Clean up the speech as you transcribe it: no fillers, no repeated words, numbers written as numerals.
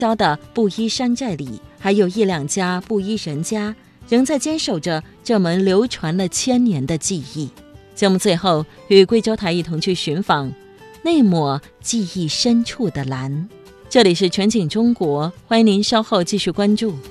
郊的布衣山寨里，还有一两家布衣人家仍在坚守着这门流传了千年的技艺。节目最后与贵州台一同去寻访那抹记忆深处的蓝。这里是全景中国，欢迎您稍后继续关注。